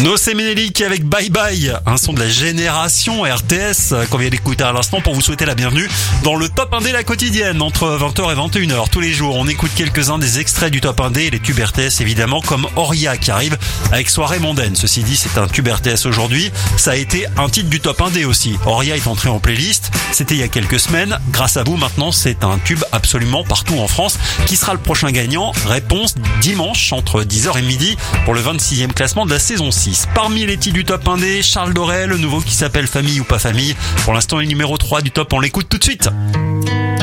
Nosé Menelik avec Bye Bye, un son de la génération RTS qu'on vient d'écouter à l'instant pour vous souhaiter la bienvenue dans le Top 1D la quotidienne entre 20h et 21h tous les jours. On écoute quelques-uns des extraits du Top 1D et les tubes RTS évidemment, comme Oria qui arrive avec Soirée mondaine. Ceci dit, c'est un tube RTS aujourd'hui, ça a été un titre du Top 1D aussi. Oria est entré en playlist, c'était il y a quelques semaines. Grâce à vous maintenant, c'est un tube absolument partout en France. Qui sera le prochain gagnant? Réponse dimanche entre 10h et midi pour le 26e classement de la saison 6. Parmi les titres du Top 1D, Charles Dorel, le nouveau qui s'appelle Famille ou pas famille. Pour l'instant, il est numéro 3 du top, on l'écoute tout de suite.